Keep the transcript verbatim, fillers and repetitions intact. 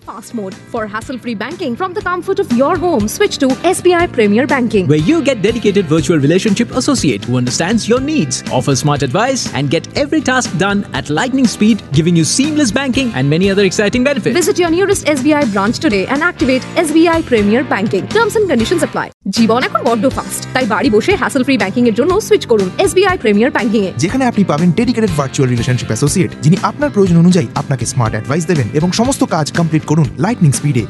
Fast Mode. For hassle-free banking from the comfort of your home, switch to S B I Premier Banking, where you get dedicated virtual relationship associate who understands your needs, offers smart advice, and get every task done at lightning speed, giving you seamless banking and many other exciting benefits. Visit your nearest S B I branch today and activate S B I Premier Banking. Terms and conditions apply. জীবন এখন বড্ড fast, তাই বাড়ি বসে hassle free banking এর জন্য switch করুন S B I Premier Banking এ, যেখানে আপনি পাবেন ডেডিকেটেড ভার্চুয়াল রিলেশনশিপ অ্যাসোসিয়েট যিনি আপনার প্রয়োজন অনুযায়ী আপনাকে স্মার্ট অ্যাডভাইস দেবেন এবং সমস্ত কাজ কমপ্লিট করুন লাইটনিং স্পিডে।